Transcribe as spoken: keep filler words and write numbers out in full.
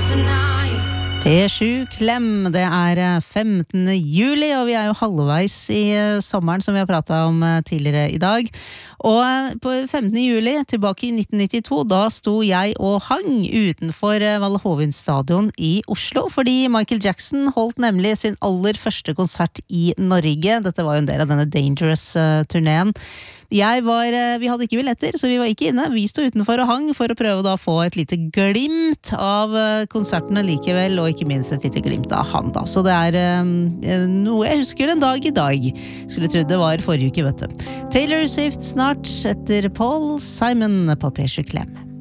P sju Klem, det er femtende juli, og vi er jo halvveis i sommeren som vi har pratet om tidligere i dag. Og på femtende juli, tilbake i nitten nittito, da sto jeg og hang utenfor Valle Hovin stadion i Oslo, fordi Michael Jackson holdt nemlig sin aller første konsert i Norge. Dette var jo en del av denne Dangerous-turneen. Jeg var, vi hadde ikke billetter, så vi var ikke inne. Vi stod utenfor og hang for å prøve da å få et lite glimt av konsertene likevel, og ikke minst et lite glimt av han da. Så det er um, noe jeg husker den dag i dag. Skulle tro det var forrige uke, vet du. Taylor Swift snart etter Paul Simon på P sju Klem.